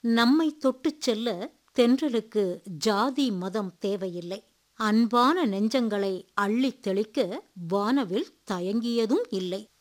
நம்மை தொட்டுச் செல்ல தென்றலுக்கு ஜாதி மதம் தேவையில்லை. அன்பான நெஞ்சங்களை அள்ளித் தெளிக்க வானவில் தயங்கியதும் இல்லை.